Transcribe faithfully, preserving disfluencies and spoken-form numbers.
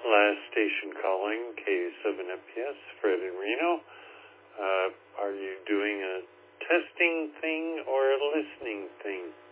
Last station calling, K seven F P S, Fred in Reno. Uh, are you doing a testing thing or a listening thing?